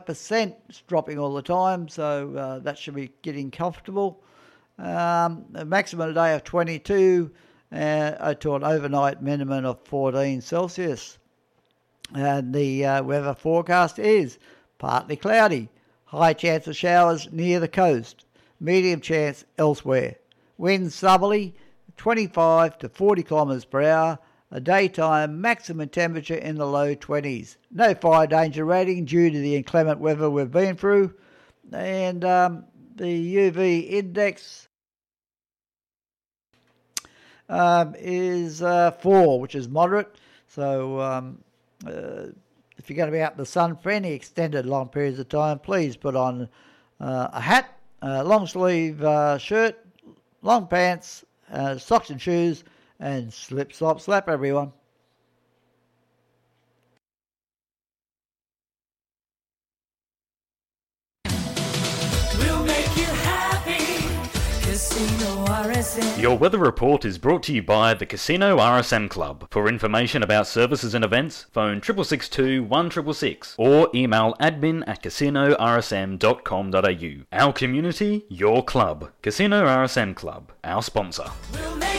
5%. It's dropping all the time, so that should be getting comfortable. A maximum today of 22 to an overnight minimum of 14 Celsius. And the weather forecast is partly cloudy, high chance of showers near the coast, medium chance elsewhere. Winds southerly, 25 to 40 kilometres per hour, a daytime maximum temperature in the low 20s. No fire danger rating due to the inclement weather we've been through. And the UV index is 4, which is moderate. So if you're going to be out in the sun for any extended long periods of time, please put on a hat, a long sleeve shirt, long pants, socks and shoes, and slip, slop, slap, everyone. We'll make you happy. Casino RSM. Your weather report is brought to you by the Casino RSM Club. For information about services and events, phone 6662 1666 or email admin@casinorsm.com.au. Our community, your club. Casino RSM Club, our sponsor. We'll make